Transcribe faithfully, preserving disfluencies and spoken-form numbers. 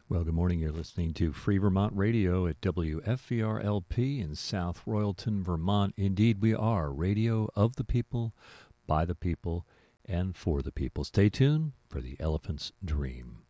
Well, good morning. You're listening to Free Vermont Radio at W F V R L P in South Royalton, Vermont. Indeed, we are radio of the people, by the people, and for the people. Stay tuned for The Elephant's Dream.